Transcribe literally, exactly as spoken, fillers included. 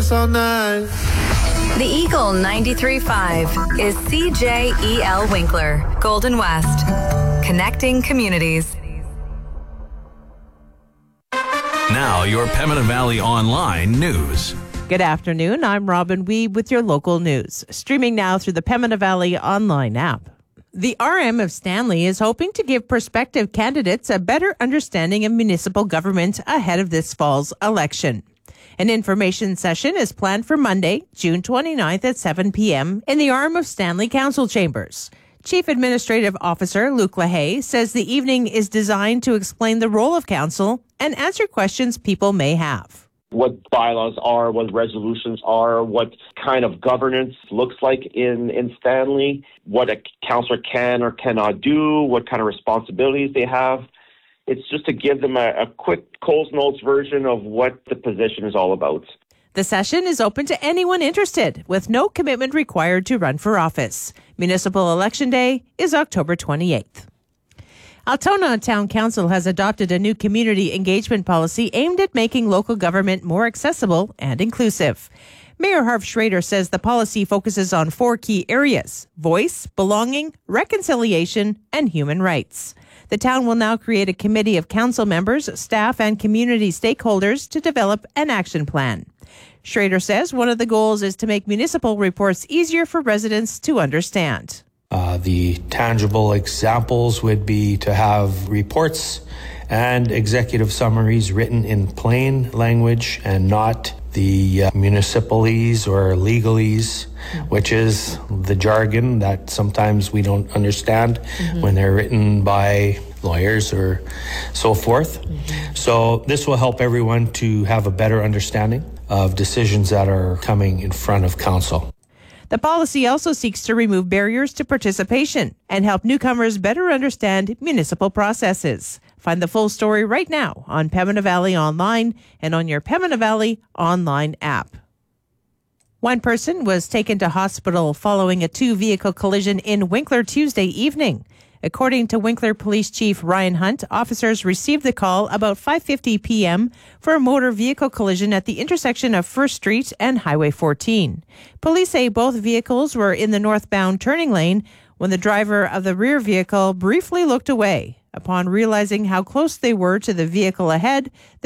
us all night. The Eagle ninety-three point five is C J E L Winkler, Golden West. Connecting communities. Now, your Pembina Valley Online news. Good afternoon. I'm Robin Weeb with your local news. Streaming now through the Pembina Valley Online app. The R M of Stanley is hoping to give prospective candidates a better understanding of municipal government ahead of this fall's election. An information session is planned for Monday, June twenty-ninth at seven p.m. in the R M of Stanley Council Chambers. Chief Administrative Officer Luke LaHaye says the evening is designed to explain the role of council and answer questions people may have. What bylaws are, what resolutions are, what kind of governance looks like in, in Stanley, what a councillor can or cannot do, what kind of responsibilities they have. It's just to give them a, a quick Coles Notes version of what the position is all about. The session is open to anyone interested, with no commitment required to run for office. Municipal Election Day is October twenty-eighth. Altona Town Council has adopted a new community engagement policy aimed at making local government more accessible and inclusive. Mayor Harv Schrader says the policy focuses on four key areas: voice, belonging, reconciliation, and human rights. The town will now create a committee of council members, staff, and community stakeholders to develop an action plan. Schrader says one of the goals is to make municipal reports easier for residents to understand. Uh, the tangible examples would be to have reports and executive summaries written in plain language and not the uh, municipalese or legalese, which is the jargon that sometimes we don't understand mm-hmm. when they're written by lawyers or so forth. Mm-hmm. So this will help everyone to have a better understanding of decisions that are coming in front of council. The policy also seeks to remove barriers to participation and help newcomers better understand municipal processes. Find the full story right now on Pembina Valley Online and on your Pembina Valley Online app. One person was taken to hospital following a two-vehicle collision in Winkler Tuesday evening. According to Winkler Police Chief Ryan Hunt, officers received the call about five fifty p.m. for a motor vehicle collision at the intersection of First Street and Highway fourteen. Police say both vehicles were in the northbound turning lane when the driver of the rear vehicle briefly looked away. Upon realizing how close they were to the vehicle ahead,